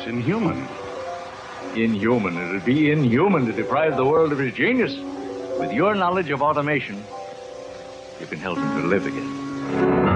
It's inhuman. Inhuman. It would be inhuman to deprive the world of his genius. With your knowledge of automation, you can help him to live again.